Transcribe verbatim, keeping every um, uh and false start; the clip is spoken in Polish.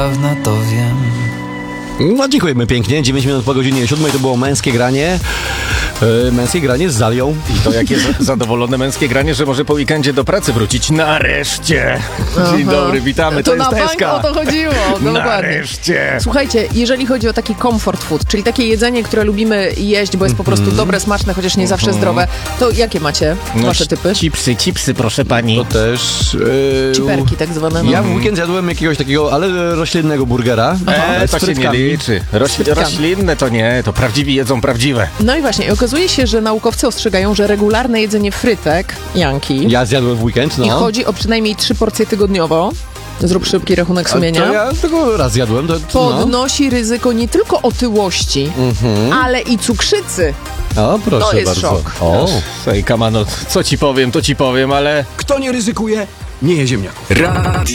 Dawna to wiem. No, dziękujemy pięknie. dziewięć minut po godzinie siódmej to było męskie granie. Yy, męskie granie z Zalią. I to jakie zadowolone męskie granie, że może po weekendzie do pracy wrócić. Nareszcie! Dzień Aha. dobry, witamy, to, To jest na bank Teska. o to chodziło, dokładnie. Nareszcie! Słuchajcie, jeżeli chodzi o taki comfort food, czyli takie jedzenie, które lubimy jeść, bo jest po prostu dobre, smaczne, chociaż nie zawsze zdrowe, to jakie macie wasze typy? Chipsy, chipsy, proszę pani. To też... Yy, Ciperki tak zwane. No. Ja w weekend jadłem jakiegoś takiego, ale roślinnego burgera. E, z to się nie frytkami. liczy. Roś, roślinne to nie, to prawdziwi jedzą prawdziwe. No i właśnie, i okazuje się, że naukowcy ostrzegają, że regularne jedzenie frytek, Janki, Ja zjadłem w weekend, no. i chodzi o przynajmniej trzy porcje tygodniowo, zrób szybki rachunek A sumienia, to ja tylko raz zjadłem. To, no. podnosi ryzyko nie tylko otyłości, ale i cukrzycy. O, proszę To jest bardzo. szok. O. Sej, kamano, co ci powiem, to ci powiem, ale... Kto nie ryzykuje, nie je ziemniaków. Radio